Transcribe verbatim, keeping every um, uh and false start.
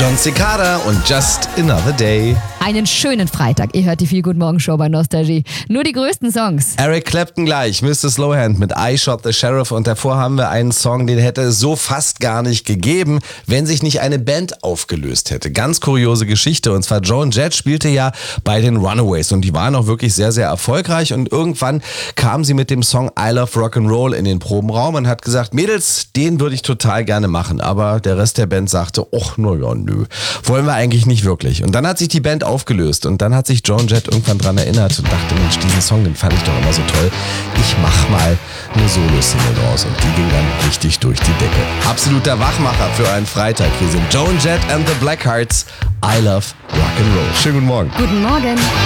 John Cicada und Just Another Day. Einen schönen Freitag. Ihr hört die Viel Guten Morgen Show bei Nostalgie. Nur die größten Songs. Eric Clapton gleich, Mister Slowhand mit I Shot the Sheriff. Und davor haben wir einen Song, den hätte es so fast gar nicht gegeben, wenn sich nicht eine Band aufgelöst hätte. Ganz kuriose Geschichte. Und zwar Joan Jett spielte ja bei den Runaways. Und die waren auch wirklich sehr, sehr erfolgreich. Und irgendwann kam sie mit dem Song I Love Rock'n'Roll in den Probenraum und hat gesagt, Mädels, den würde ich total gerne machen. Aber der Rest der Band sagte, och, na ja, nö. Wollen wir eigentlich nicht wirklich. Und dann hat sich die Band aufgelöst. Und dann hat sich Joan Jett irgendwann dran erinnert und dachte, Mensch, diesen Song, den fand ich doch immer so toll. Ich mach mal eine Solo-Single draus. Und die ging dann richtig durch die Decke. Absoluter Wachmacher für einen Freitag. Hier sind Joan Jett and the Blackhearts. I Love Rock'n'Roll. Schönen guten Morgen. Guten Morgen.